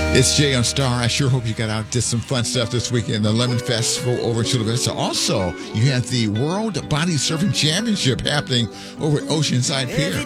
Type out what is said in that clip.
It's Jay on Star. I sure hope you got out, did some fun stuff this weekend. The Lemon Festival over in Chula Vista. Also, you have the World Body Surfing Championship happening over at Oceanside Pier.